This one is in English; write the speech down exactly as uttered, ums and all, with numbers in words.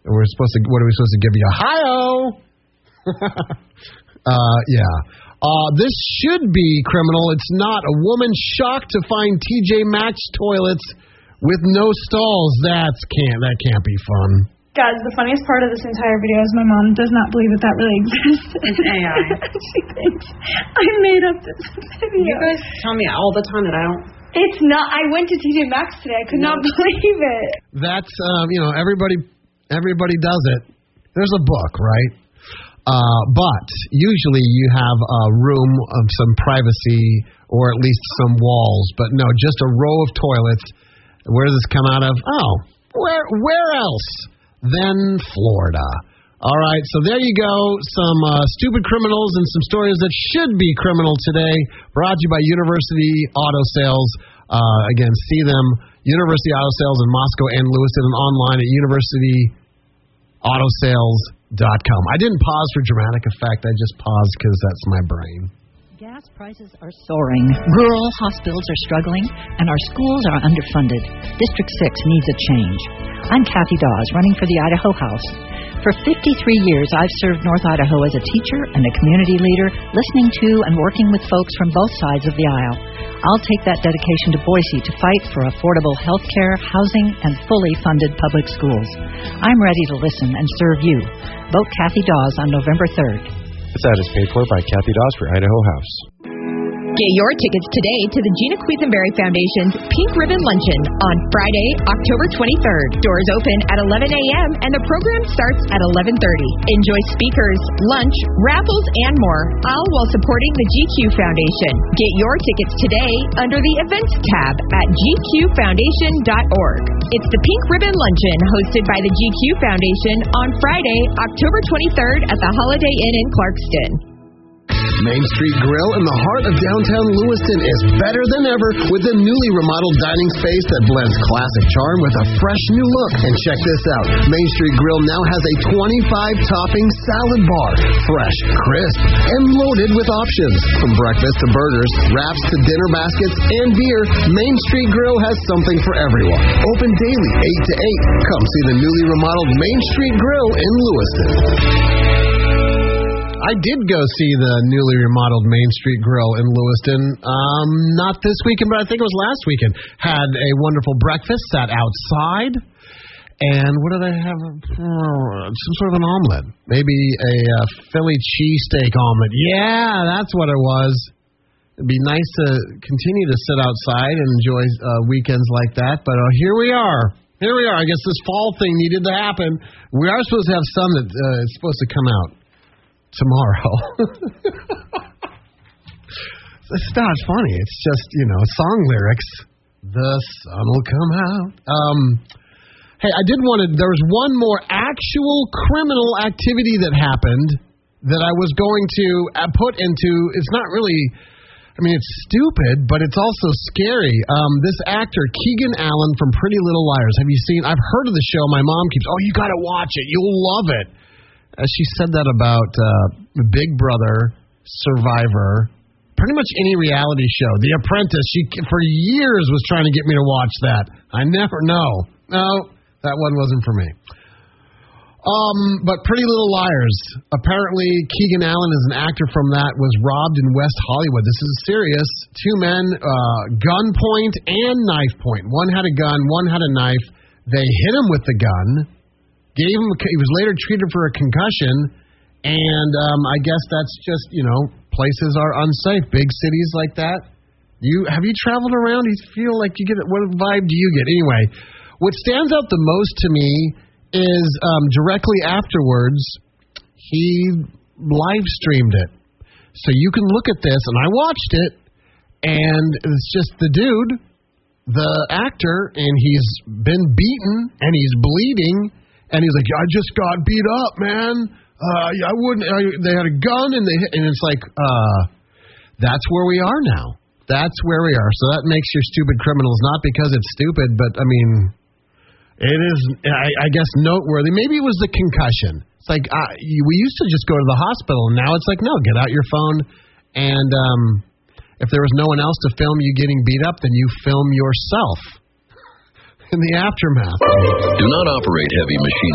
We're supposed to. What are we supposed to give you? Hi-oh! uh, yeah. Uh, this should be criminal. It's not. A woman shocked to find T J Maxx toilets with no stalls. That's can't. That can't be fun. Guys, the funniest part of this entire video is my mom does not believe that that really exists. It's A I. She thinks I made up this video. You guys tell me all the time that I don't. It's not. I went to T J Maxx today. I could no. not believe it. That's, um, you know, everybody everybody does it. There's a book, right? Uh, but usually you have a room of some privacy or at least some walls. But no, just a row of toilets. Where does this come out of? Oh, where where else than Florida? All right, so there you go. Some uh, stupid criminals and some stories that should be criminal today. Brought to you by University Auto Sales. Uh, again, see them, University Auto Sales in Moscow and Lewiston, and online at university auto sales dot com. I didn't pause for dramatic effect. I just paused because that's my brain. Gas prices are soaring. Rural hospitals are struggling, and our schools are underfunded. District six needs a change. I'm Kathy Dawes, running for the Idaho House. For fifty-three years, I've served North Idaho as a teacher and a community leader, listening to and working with folks from both sides of the aisle. I'll take that dedication to Boise to fight for affordable health care, housing, and fully funded public schools. I'm ready to listen and serve you. Vote Kathy Dawes on November third. This ad is paid for by Kathy Dawes for Idaho House. Get your tickets today to the Gina Quisenberry Foundation's Pink Ribbon Luncheon on Friday, October twenty-third. Doors open at eleven a.m. and the program starts at eleven thirty. Enjoy speakers, lunch, raffles, and more, all while supporting the G Q Foundation. Get your tickets today under the Events tab at g q foundation dot org. It's the Pink Ribbon Luncheon hosted by the G Q Foundation on Friday, October twenty-third at the Holiday Inn in Clarkston. Main Street Grill in the heart of downtown Lewiston is better than ever with a newly remodeled dining space that blends classic charm with a fresh new look. And check this out. Main Street Grill now has a twenty-five topping salad bar. Fresh, crisp, and loaded with options. From breakfast to burgers, wraps to dinner baskets, and beer, Main Street Grill has something for everyone. Open daily, eight to eight. Come see the newly remodeled Main Street Grill in Lewiston. I did go see the newly remodeled Main Street Grill in Lewiston. Um, not this weekend, but I think it was last weekend. Had a wonderful breakfast, sat outside, and what did I have? Some sort of an omelet. Maybe a uh, Philly cheesesteak omelet. Yeah, that's what it was. It'd be nice to continue to sit outside and enjoy uh, weekends like that, but uh, here we are. Here we are. I guess this fall thing needed to happen. We are supposed to have sun that uh, is supposed to come out tomorrow. It's not funny. It's just, you know, song lyrics. The sun will come out. Um, hey, I did want to, there was one more actual criminal activity that happened that I was going to put into, it's not really, I mean, it's stupid, but it's also scary. Um, this actor, Keegan Allen from Pretty Little Liars. Have you seen, I've heard of the show. My mom keeps, oh, you got to watch it. You'll love it. Uh, she said that about uh, Big Brother, Survivor, pretty much any reality show. The Apprentice, she for years was trying to get me to watch that. I never, no, no, that one wasn't for me. Um, but Pretty Little Liars, apparently Keegan Allen is an actor from that, was robbed in West Hollywood. This is serious. Two men, uh, gunpoint and knife point. One had a gun, one had a knife. They hit him with the gun. Gave him. He was later treated for a concussion, and um, I guess that's just, you know, places are unsafe. Big cities like that. You have you traveled around? You feel like you get what vibe do you get? Anyway, what stands out the most to me is um, directly afterwards he live streamed it, so you can look at this. And I watched it, and it's just the dude, the actor, and he's been beaten and he's bleeding. And he's like, I just got beat up, man. Uh, I wouldn't. I, they had a gun, and they hit, and it's like, uh, that's where we are now. That's where we are. So that makes your stupid criminals, not because it's stupid, but I mean, it is. I, I guess noteworthy. Maybe it was the concussion. It's like uh, we used to just go to the hospital, and now it's like, no, get out your phone, and um, if there was no one else to film you getting beat up, then you film yourself in the aftermath. Do not operate heavy machinery